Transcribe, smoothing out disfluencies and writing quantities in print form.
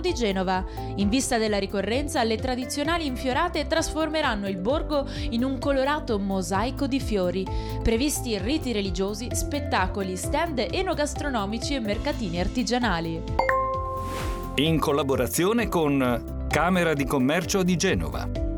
di Genova. In vista della ricorrenza, le tradizionali infiorate trasformeranno il borgo in un colorato mosaico di fiori. Previsti riti religiosi, spettacoli, stand enogastronomici e mercatini artigianali. In collaborazione con Camera di Commercio di Genova.